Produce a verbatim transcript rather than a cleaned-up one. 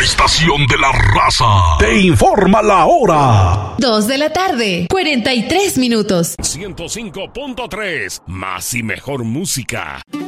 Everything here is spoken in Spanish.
estación de la raza te informa la hora. Dos de la tarde, cuarenta y tres minutos. ciento cinco punto tres, más y mejor música.